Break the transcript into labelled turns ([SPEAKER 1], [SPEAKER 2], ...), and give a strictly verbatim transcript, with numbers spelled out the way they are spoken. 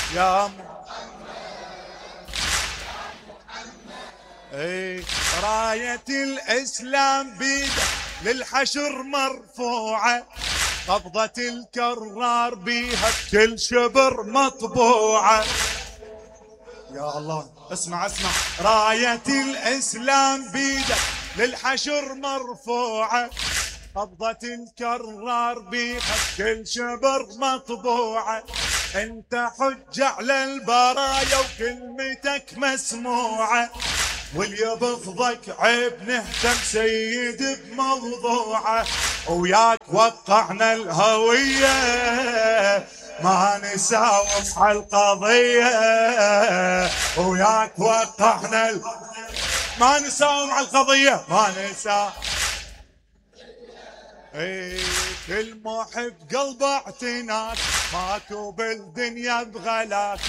[SPEAKER 1] يا م... اي راية الإسلام بيده للحشر مرفوعة، قبضة الكرار بيها بكل شبر مطبوعة. يا الله اسمع اسمع، راية الإسلام بيده للحشر مرفوعة، قبضة الكرار بيها بكل شبر مطبوعة. انت حج على البرايا وكلمتك مسموعة، واللي بفضك عيب نهتم سيد بموضوعه. وياك وقعنا الهوية ما نساوم على القضية، وياك وقعنا ال... ما نساوم على القضية ما نساوم. اي كل محب قلبه اعتناك، ماكو بالدنيا بغلاك،